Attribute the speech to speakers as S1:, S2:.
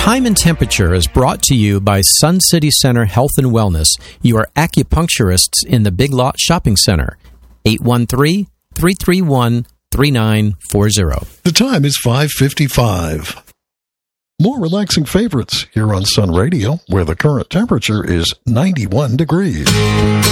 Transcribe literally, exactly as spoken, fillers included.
S1: Time and Temperature is brought to you by Sun City Center Health and Wellness, your acupuncturists in the Big Lot Shopping Center. eight one three, three three one, three nine four zero.
S2: The time is five fifty-five. More relaxing favorites here on Sun Radio, where the current temperature is ninety-one degrees.